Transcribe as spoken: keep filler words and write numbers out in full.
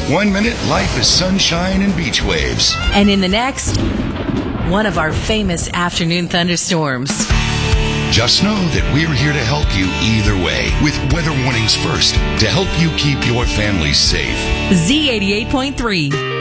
One minute, life is sunshine and beach waves. And in the next, one of our famous afternoon thunderstorms. Just know that we're here to help you either way with weather warnings first to help you keep your family safe. Z eighty-eight point three.